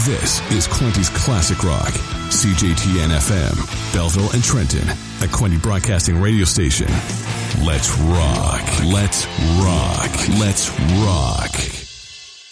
This is Quinty's Classic Rock. CJTN FM, Belleville and Trenton. A Quinty Broadcasting radio station. Let's rock. Let's rock. Let's rock.